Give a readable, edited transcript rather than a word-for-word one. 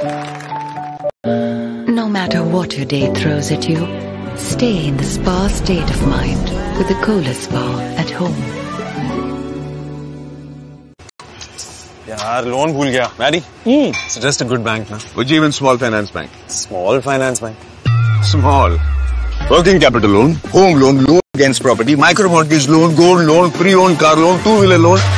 No matter what your day throws at you, stay in the spa state of mind with the Kohler Spa at home. यार loan भूल गया Maddie suggest a good bank ना Ujjivan Small Finance Bank. small finance bank Small. Working capital loan, home loan, loan against property, micro mortgage loan, gold loan, pre-owned car loan, two-wheeler loan.